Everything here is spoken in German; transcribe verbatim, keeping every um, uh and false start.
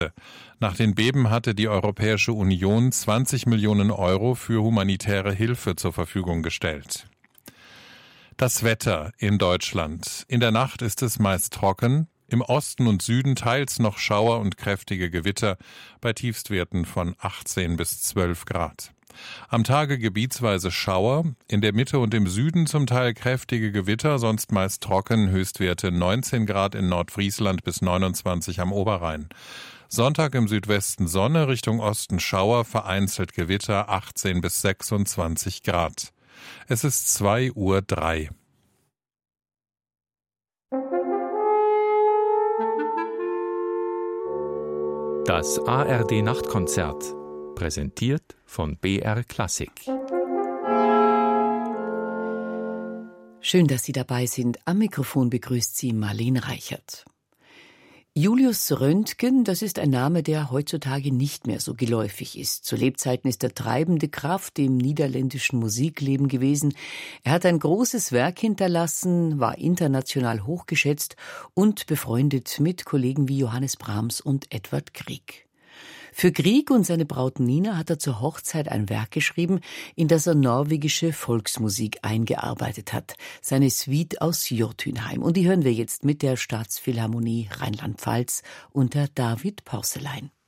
Nach den Beben hatte die Europäische Union zwanzig Millionen Euro für humanitäre Hilfe zur Verfügung gestellt. Das Wetter in Deutschland. In der Nacht ist es meist trocken, im Osten und Süden teils noch Schauer und kräftige Gewitter bei Tiefstwerten von achtzehn bis zwölf Grad. Am Tage gebietsweise Schauer, in der Mitte und im Süden zum Teil kräftige Gewitter, sonst meist trocken, Höchstwerte neunzehn Grad in Nordfriesland bis neunundzwanzig am Oberrhein. Sonntag im Südwesten Sonne, Richtung Osten Schauer, vereinzelt Gewitter, achtzehn bis sechsundzwanzig Grad. Es ist zwei Uhr drei. Das A R D-Nachtkonzert, präsentiert von B R Klassik. Schön, dass Sie dabei sind. Am Mikrofon begrüßt Sie Marlene Reichert. Julius Röntgen, das ist ein Name, der heutzutage nicht mehr so geläufig ist. Zu Lebzeiten ist er treibende Kraft im niederländischen Musikleben gewesen. Er hat ein großes Werk hinterlassen, war international hochgeschätzt und befreundet mit Kollegen wie Johannes Brahms und Edvard Grieg. Für Grieg und seine Braut Nina hat er zur Hochzeit ein Werk geschrieben, in das er norwegische Volksmusik eingearbeitet hat. Seine Suite aus Jotunheim. Und die hören wir jetzt mit der Staatsphilharmonie Rheinland-Pfalz unter David Porcelein.